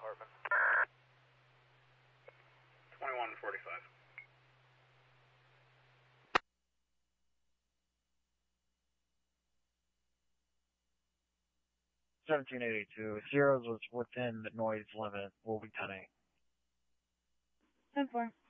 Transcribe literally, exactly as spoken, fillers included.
Hartman. twenty-one forty-five. seventeen eighty-two. Zeros was within the noise limit. We'll be ten eight. ten four.